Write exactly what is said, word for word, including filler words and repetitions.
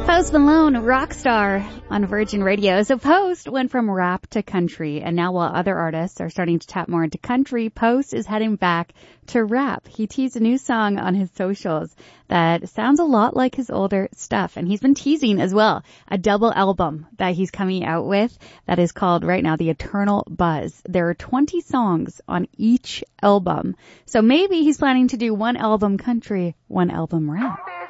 Post Malone, rock star on Virgin Radio. So Post went from rap to country, and now while other artists are starting to tap more into country, Post is heading back to rap. He teased a new song on his socials that sounds a lot like his older stuff, and he's been teasing as well a double album that he's coming out with that is called right now The Eternal Buzz. There are twenty songs on each album, so maybe he's planning to do one album country, one album rap.